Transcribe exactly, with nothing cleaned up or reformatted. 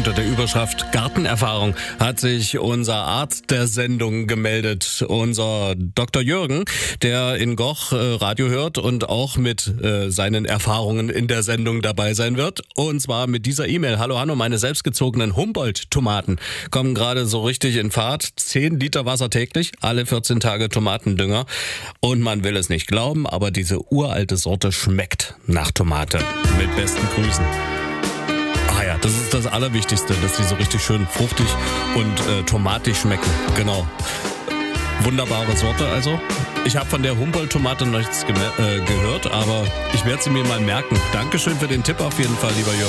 Unter der Überschrift Gartenerfahrung hat sich unser Arzt der Sendung gemeldet, unser Doktor Jürgen, der in Goch äh, Radio hört und auch mit äh, seinen Erfahrungen in der Sendung dabei sein wird. Und zwar mit dieser E-Mail. Hallo Hanno, meine selbstgezogenen Humboldt-Tomaten kommen gerade so richtig in Fahrt. zehn Liter Wasser täglich, alle vierzehn Tage Tomatendünger. Und man will es nicht glauben, aber diese uralte Sorte schmeckt nach Tomate. Mit besten Grüßen. Ah ja, das ist das Allerwichtigste, dass die so richtig schön fruchtig und äh, tomatig schmecken. Genau. Wunderbare Sorte also. Ich habe von der Humboldt-Tomate noch nichts geme- äh, gehört, aber ich werde sie mir mal merken. Dankeschön für den Tipp auf jeden Fall, lieber Jörg.